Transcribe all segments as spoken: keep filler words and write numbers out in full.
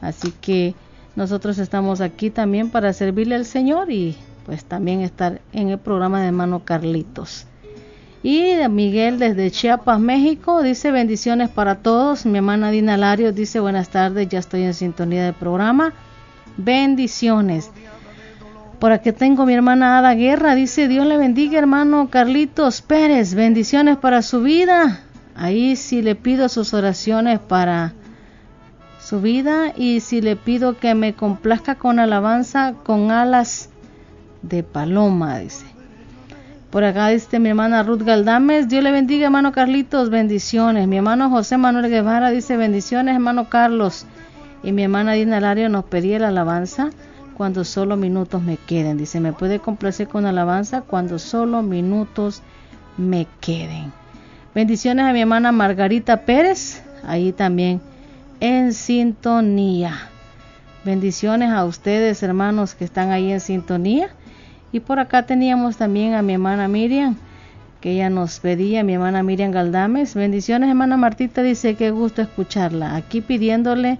Así que nosotros estamos aquí también para servirle al Señor y pues también estar en el programa de hermano Carlitos. Y Miguel desde Chiapas, México, dice bendiciones para todos. Mi hermana Dina Larios dice buenas tardes, ya estoy en sintonía del programa. Bendiciones. Por aquí tengo mi hermana Ada Guerra, dice Dios le bendiga hermano Carlitos Pérez, bendiciones para su vida. Ahí sí le pido sus oraciones para su vida y si le pido que me complazca con alabanza con alas de paloma, dice. Por acá dice mi hermana Ruth Galdames, Dios le bendiga hermano Carlitos, bendiciones. Mi hermano José Manuel Guevara dice bendiciones hermano Carlos. Y mi hermana Dina Lario nos pedía la alabanza cuando solo minutos me queden. Dice, me puede complacer con alabanza cuando solo minutos me queden. Bendiciones a mi hermana Margarita Pérez, ahí también en sintonía. Bendiciones a ustedes hermanos que están ahí en sintonía. Y por acá teníamos también a mi hermana Miriam, que ella nos pedía, mi hermana Miriam Galdames. Bendiciones, hermana Martita, dice, qué gusto escucharla. Aquí pidiéndole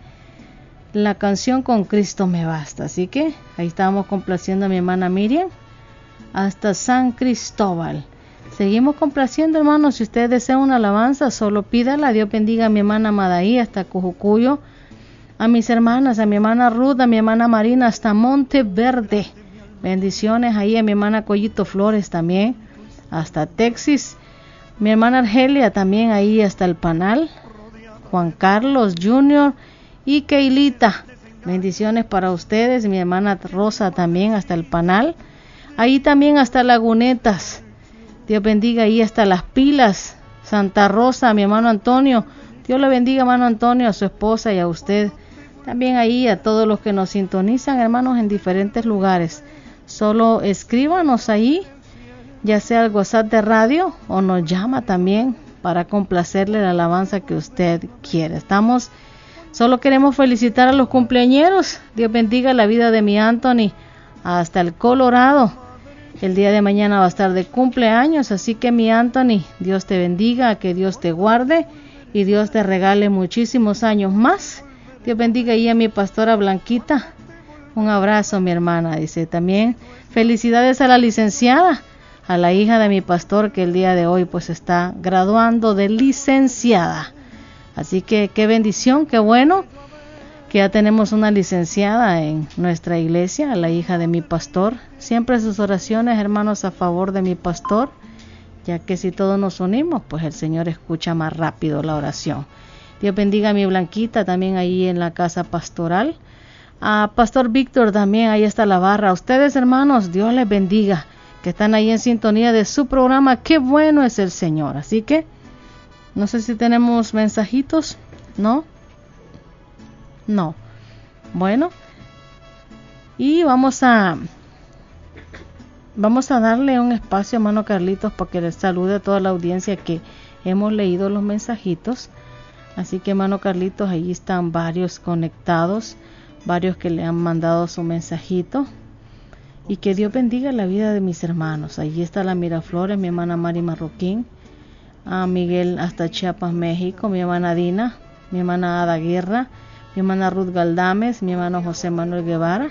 la canción Con Cristo me basta. Así que ahí estábamos complaciendo a mi hermana Miriam hasta San Cristóbal. Seguimos complaciendo, hermanos. Si usted desea una alabanza, solo pídala. Dios bendiga a mi hermana Madaí hasta Cujucuyo, a mis hermanas, a mi hermana Ruth, a mi hermana Marina hasta Monte Verde. Bendiciones ahí a mi hermana Collito Flores también, hasta Texas. Mi hermana Argelia también ahí hasta el Panal. Juan Carlos Junior y Keilita. Bendiciones para ustedes. Mi hermana Rosa también hasta el Panal. Ahí también hasta Lagunetas. Dios bendiga ahí hasta Las Pilas. Santa Rosa, a mi hermano Antonio. Dios le bendiga, hermano Antonio, a su esposa y a usted. También ahí a todos los que nos sintonizan, hermanos, en diferentes lugares. Solo escríbanos ahí, ya sea al WhatsApp de radio o nos llama también para complacerle la alabanza que usted quiere. Estamos, solo queremos felicitar a los cumpleañeros. Dios bendiga la vida de mi Anthony hasta el Colorado. El día de mañana va a estar de cumpleaños, así que mi Anthony, Dios te bendiga, que Dios te guarde y Dios te regale muchísimos años más. Dios bendiga ahí a mi pastora Blanquita. Un abrazo, mi hermana. Dice también felicidades a la licenciada, a la hija de mi pastor que el día de hoy pues está graduando de licenciada. Así que qué bendición, qué bueno que ya tenemos una licenciada en nuestra iglesia, la hija de mi pastor. Siempre sus oraciones, hermanos, a favor de mi pastor, ya que si todos nos unimos, pues el Señor escucha más rápido la oración. Dios bendiga a mi Blanquita también ahí en la casa pastoral. A Pastor Víctor también, ahí está la barra. A ustedes, hermanos, Dios les bendiga, que están ahí en sintonía de su programa. Qué bueno es el Señor. Así que, no sé si tenemos mensajitos, ¿no? No. Bueno, y vamos a vamos a darle un espacio, hermano Carlitos, para que les salude a toda la audiencia que hemos leído los mensajitos. Así que, hermano Carlitos, ahí están varios conectados, varios que le han mandado su mensajito. Y que Dios bendiga la vida de mis hermanos. Allí está la Miraflores, mi hermana Mari Marroquín, a Miguel hasta Chiapas, México, mi hermana Dina, mi hermana Ada Guerra, mi hermana Ruth Galdames, mi hermano José Manuel Guevara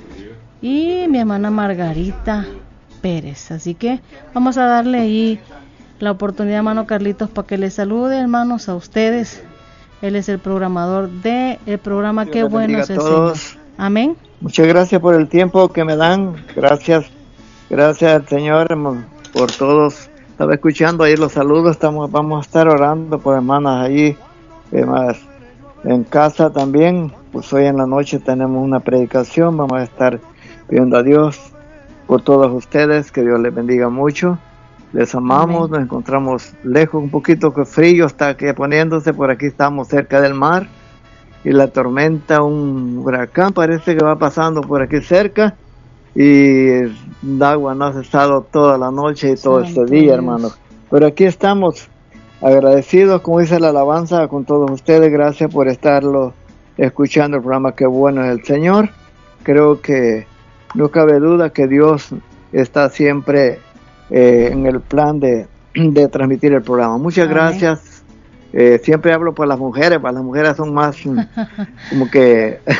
y mi hermana Margarita Pérez. Así que vamos a darle ahí la oportunidad, hermano Carlitos, para que les salude, hermanos, a ustedes. Él es el programador de el programa Qué bueno es el Señor. Amén. Muchas gracias por el tiempo que me dan. Gracias, gracias al Señor por todos. Estaba escuchando ahí los saludos. Estamos, vamos a estar orando por hermanas allí, más en casa también. Pues hoy en la noche tenemos una predicación. Vamos a estar pidiendo a Dios por todos ustedes. Que Dios les bendiga mucho. Les amamos. Amén. Nos encontramos lejos, un poquito que frío está aquí poniéndose. Por aquí estamos cerca del mar. Y la tormenta, un huracán parece que va pasando por aquí cerca, y el agua no ha cesado toda la noche y todo este día, hermanos. Pero aquí estamos agradecidos, como dice la alabanza, con todos ustedes. Gracias por estarlo escuchando el programa Qué bueno es el Señor. Creo que no cabe duda que Dios está siempre eh, en el plan de, de transmitir el programa. Muchas Amén. Gracias. Eh, siempre hablo por las mujeres, para las mujeres son más como que